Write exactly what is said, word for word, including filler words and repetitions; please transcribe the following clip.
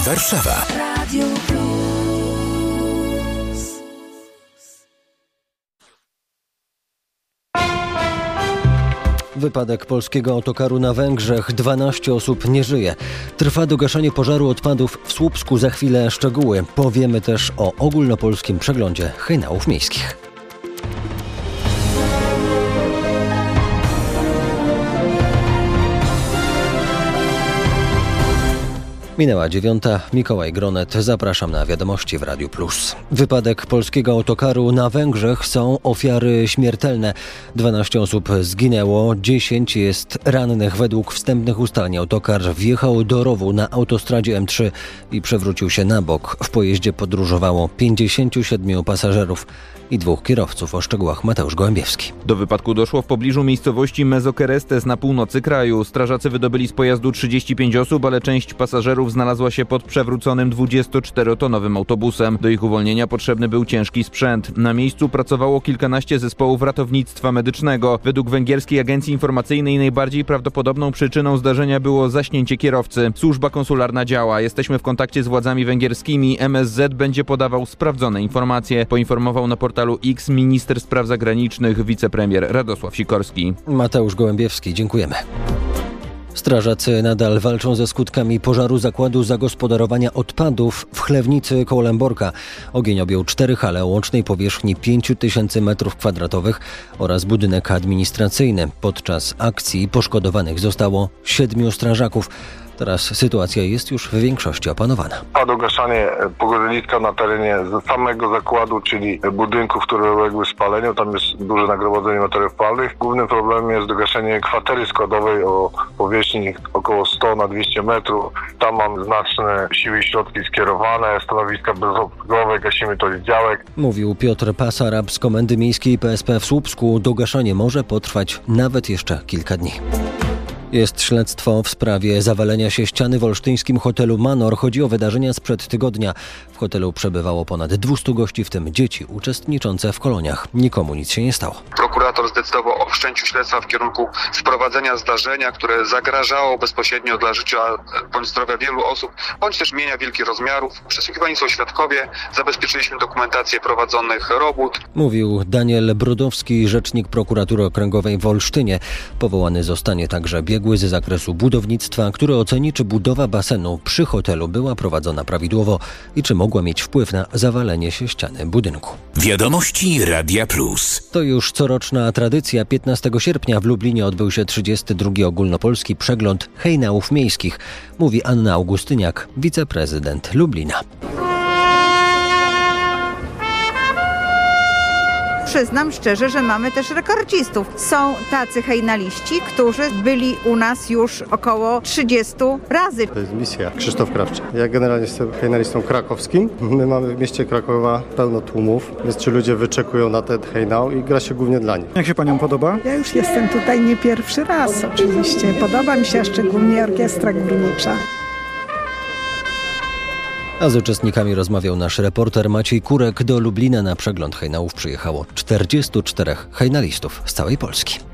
Warszawa. Radio Wypadek polskiego autokaru na Węgrzech. dwanaście osób nie żyje. Trwa dogaszanie pożaru odpadów w Słupsku. Za chwilę szczegóły. Powiemy też o ogólnopolskim przeglądzie hejnałów miejskich. Minęła dziewiąta. Mikołaj Gronet. Zapraszam na wiadomości w Radiu Plus. Wypadek polskiego autokaru na Węgrzech. Są ofiary śmiertelne. dwanaście osób zginęło, dziesięć jest rannych. Według wstępnych ustaleń autokar wjechał do rowu na autostradzie M trzy i przewrócił się na bok. W pojeździe podróżowało pięćdziesięciu siedmiu pasażerów i dwóch kierowców. O szczegółach Mateusz Gołębiewski. Do wypadku doszło w pobliżu miejscowości Mezokerestes na północy kraju. Strażacy wydobyli z pojazdu trzydzieści pięć osób, ale część pasażerów znalazła się pod przewróconym dwudziestoczterotonowym autobusem. Do ich uwolnienia potrzebny był ciężki sprzęt. Na miejscu pracowało kilkanaście zespołów ratownictwa medycznego. Według węgierskiej agencji informacyjnej najbardziej prawdopodobną przyczyną zdarzenia było zaśnięcie kierowcy. Służba konsularna działa. Jesteśmy w kontakcie z władzami węgierskimi. M S Z będzie podawał sprawdzone informacje. Poinformował na portalu X minister spraw zagranicznych, wicepremier Radosław Sikorski. Mateusz Gołębiewski, dziękujemy. Strażacy nadal walczą ze skutkami pożaru zakładu zagospodarowania odpadów w Chlewnicy koło Lęborka. Ogień objął cztery hale o łącznej powierzchni pięć tysięcy metrów kwadratowych oraz budynek administracyjny. Podczas akcji poszkodowanych zostało siedmiu strażaków. Teraz sytuacja jest już w większości opanowana. A dogaszanie pogodzeniska na terenie samego zakładu, czyli budynków, które uległy spaleniu, tam jest duże nagromadzenie materiałów palnych. Głównym problemem jest dogaszenie kwatery składowej o powierzchni około sto na dwieście metrów. Tam mam znaczne siły i środki skierowane, stanowiska bezobrębowe, gasimy to z działek. Mówił Piotr Pasarab z Komendy Miejskiej P S P w Słupsku. Dogaszanie może potrwać nawet jeszcze kilka dni. Jest śledztwo w sprawie zawalenia się ściany w olsztyńskim hotelu Manor. Chodzi o wydarzenia sprzed tygodnia. W hotelu przebywało ponad dwieście gości, w tym dzieci uczestniczące w koloniach. Nikomu nic się nie stało. Prokurator zdecydował o wszczęciu śledztwa w kierunku sprowadzenia zdarzenia, które zagrażało bezpośrednio dla życia bądź zdrowia wielu osób, bądź też mienia wielkich rozmiarów. Przesłuchiwani są świadkowie, zabezpieczyliśmy dokumentację prowadzonych robót. Mówił Daniel Brudowski, rzecznik prokuratury okręgowej w Olsztynie. Powołany zostanie także biegły ze zakresu budownictwa, który oceni, czy budowa basenu przy hotelu była prowadzona prawidłowo i czy mogła mieć wpływ na zawalenie się ściany budynku. Wiadomości Radia Plus. To już coroczna tradycja. piętnastego sierpnia w Lublinie odbył się trzydziesty drugi ogólnopolski przegląd hejnałów miejskich. Mówi Anna Augustyniak, wiceprezydent Lublina. Przyznam szczerze, że mamy też rekordzistów. Są tacy hejnaliści, którzy byli u nas już około trzydzieści razy. To jest misja. Krzysztof Krawczyk. Ja generalnie jestem hejnalistą krakowskim. My mamy w mieście Krakowa pełno tłumów, więc ci ludzie wyczekują na ten hejnał i gra się głównie dla nich. Jak się panią podoba? Ja już jestem tutaj nie pierwszy raz oczywiście. Podoba mi się szczególnie orkiestra górnicza. A z uczestnikami rozmawiał nasz reporter Maciej Kurek. Do Lublina na przegląd hejnałów przyjechało czterdziestu czterech hejnalistów z całej Polski.